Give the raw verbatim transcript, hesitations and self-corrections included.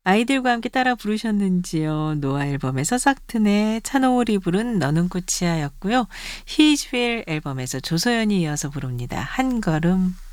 아이들과 함께 따라 부르셨는지요? 노아 앨범에서 싹튼의 찬호울이 부른 너는 꽃이야였고요. 히즈윌 앨범에서 조소연이 이어서 부릅니다. 한 걸음.